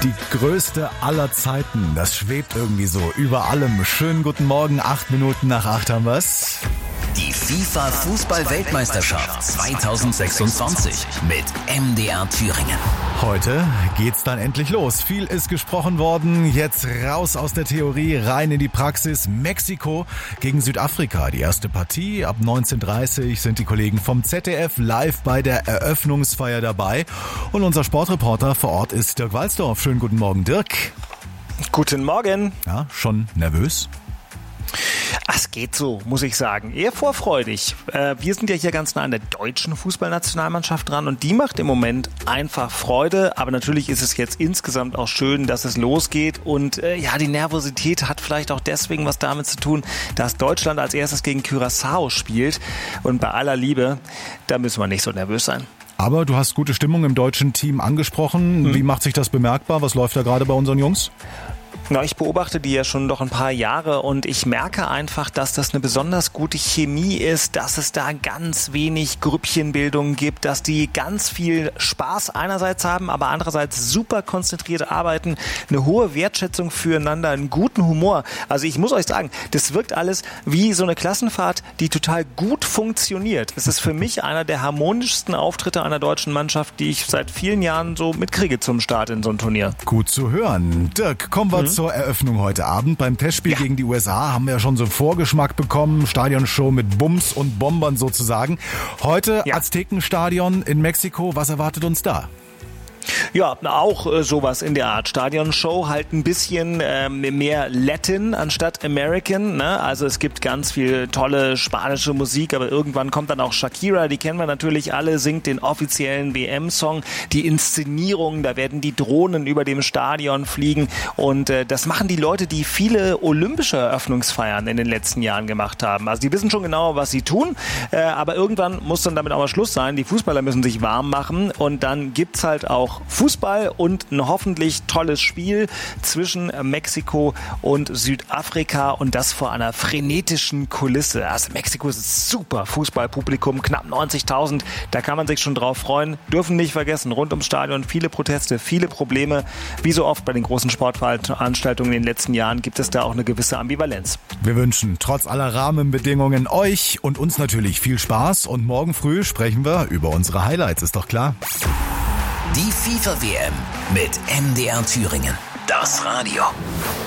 Die größte aller Zeiten, das schwebt irgendwie so über allem. Schönen guten Morgen, 8 Minuten nach 8 haben wir's. Die FIFA-Fußball-Weltmeisterschaft 2026 mit MDR Thüringen. Heute geht's dann endlich los. Viel ist gesprochen worden. Jetzt raus aus der Theorie, rein in die Praxis. Mexiko gegen Südafrika. Die erste Partie. Ab 19:30 Uhr sind die Kollegen vom ZDF live bei der Eröffnungsfeier dabei. Und unser Sportreporter vor Ort ist Dirk Walsdorf. Schönen guten Morgen, Dirk. Guten Morgen. Ja, schon nervös? Es geht so, muss ich sagen. Eher vorfreudig. Wir sind ja hier ganz nah an der deutschen Fußballnationalmannschaft dran und die macht im Moment einfach Freude. Aber natürlich ist es jetzt insgesamt auch schön, dass es losgeht. Und die Nervosität hat vielleicht auch deswegen was damit zu tun, dass Deutschland als erstes gegen Curaçao spielt. Und bei aller Liebe, da müssen wir nicht so nervös sein. Aber du hast gute Stimmung im deutschen Team angesprochen. Wie macht sich das bemerkbar? Was läuft da gerade bei unseren Jungs? Na, ich beobachte die ja schon doch ein paar Jahre und ich merke einfach, dass das eine besonders gute Chemie ist, dass es da ganz wenig Grüppchenbildung gibt, dass die ganz viel Spaß einerseits haben, aber andererseits super konzentriert arbeiten, eine hohe Wertschätzung füreinander, einen guten Humor. Also ich muss euch sagen, das wirkt alles wie so eine Klassenfahrt, die total gut funktioniert. Es ist für mich einer der harmonischsten Auftritte einer deutschen Mannschaft, die ich seit vielen Jahren so mitkriege zum Start in so ein Turnier. Gut zu hören. Dirk, kommen wir zur Eröffnung heute Abend. Beim Testspiel gegen die USA haben wir ja schon so einen Vorgeschmack bekommen. Stadionshow mit Bums und Bombern sozusagen. Heute Aztekenstadion in Mexiko. Was erwartet uns da? Ja, auch sowas in der Art. Stadionshow halt ein bisschen mehr Latin anstatt American. Ne? Also es gibt ganz viel tolle spanische Musik, aber irgendwann kommt dann auch Shakira, die kennen wir natürlich alle, singt den offiziellen WM-Song. Die Inszenierung, da werden die Drohnen über dem Stadion fliegen und das machen die Leute, die viele olympische Eröffnungsfeiern in den letzten Jahren gemacht haben. Also die wissen schon genau, was sie tun, aber irgendwann muss dann damit auch mal Schluss sein. Die Fußballer müssen sich warm machen und dann gibt's halt auch Fußball und ein hoffentlich tolles Spiel zwischen Mexiko und Südafrika und das vor einer frenetischen Kulisse. Also Mexiko ist ein super Fußballpublikum, knapp 90.000, da kann man sich schon drauf freuen. Dürfen nicht vergessen, rund ums Stadion viele Proteste, viele Probleme. Wie so oft bei den großen Sportveranstaltungen in den letzten Jahren gibt es da auch eine gewisse Ambivalenz. Wir wünschen trotz aller Rahmenbedingungen euch und uns natürlich viel Spaß und morgen früh sprechen wir über unsere Highlights, ist doch klar. Die FIFA-WM mit MDR Thüringen. Das Radio.